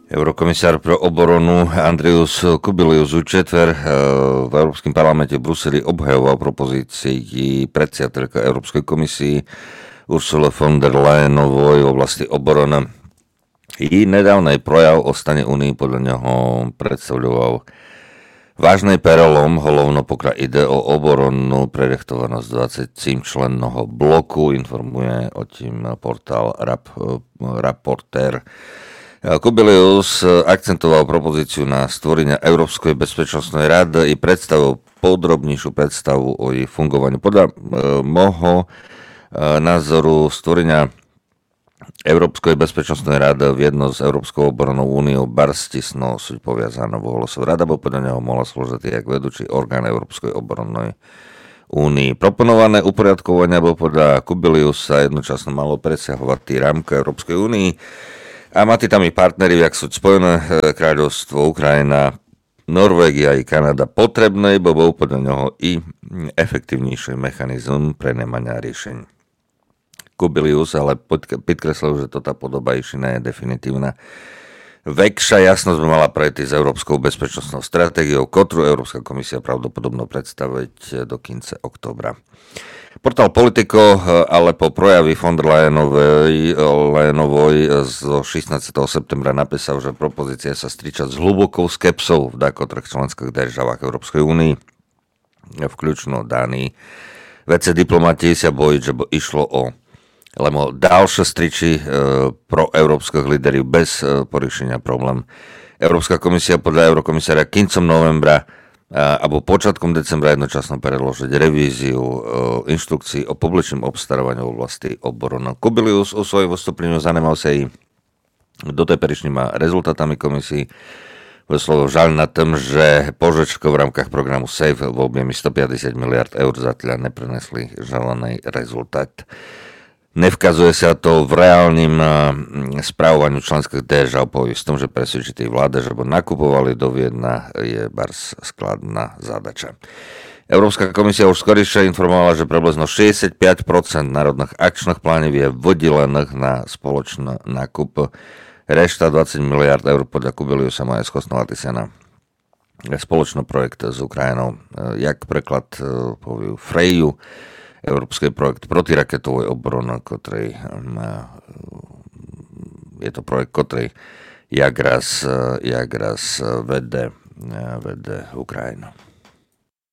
Eurokomisár pro obranu Andrius Kubilius v četver v Európskom parlamente v Bruseli obhajoval propozícii predsiateľka Európskej komisii Ursula von der Leyenovej v oblasti obrany. Jej nedávny projav o stane Únii podľa neho predstavľoval vážny prelom, hlavno pokiaľ ide o obrannú prerechtovanosť 20 členného bloku, informuje o tým portál Rapporteur. Kubilius akcentoval propozíciu na stvorenie Európskej bezpečnostnej rady i predstavil podrobnejšiu predstavu o jej fungovaní. Podľa môjho názoru stvorenia Európskej bezpečnostnej rady v jedno s Európskou obrannou úniou barstisno sú poviazané vo hlasov. Rada bo podľa neho mohla slúžiť jak vedúci orgán Európskej obrannej únii. Proponované uporiadkovania bo podľa Kubiliusa jednočasno malo presiahovať tí rámky Európskej únii a máte tam i partneri, jak sú Spojené kráľovstvo, Ukrajina, Norvégia i Kanada potrebné, bo bol podľa neho i efektívnejší mechanizm pre nemania riešení. Kubilius ale podkreslil, že toto podoba ešte nie je definitívna. Väčšia jasnosť by mala prejsť s Európskou bezpečnostnou stratégiou, ktorú Európska komisia pravdepodobno predstaviť do konca októbra. Portál Politico ale po projavi von der Leyenovej zo 16. septembra napísal, že propozícia sa striča s hlbokou skepsou v niektorých členských državách Európskej únii, vključno Dánii. Vece diplomati sa bojí, že by išlo o ďalšie striči pro európskych líderov bez poriešenia problém. Európska komisia podľa eurokomisára koncom novembra alebo počiatkom decembra jednočasno predložiť revíziu inštrukcií o publičnom obstarávaní v oblasti obrany. Kubilius o svojom vystúpení zanemal sa i doteperejšíma rezultátami komisii. Vyslovil žaľ na tom, že požičky v rámkach programu SAFE v objemi 150 miliard eur zatiaľ neprinesli želaný rezultát. Nevkazuje sa to v reálnym správovaní členských držav po istom, že presvedčí tej vláde, že by nakupovali do Viedna, je bars skladná zadača. Európska komisia už skorejšie informovala, že približno 65% národných akčných plánov je vodelených na spoločný nákup. Rešta 20 miliard eur podľa Kubiliusa má skosnovať sa na spoločný projekt s Ukrajinou. Jak preklad poviu Freju, Európsky projekt protiraketovej obrany, je to projekt, ktorý jak raz vede Ukrajinu.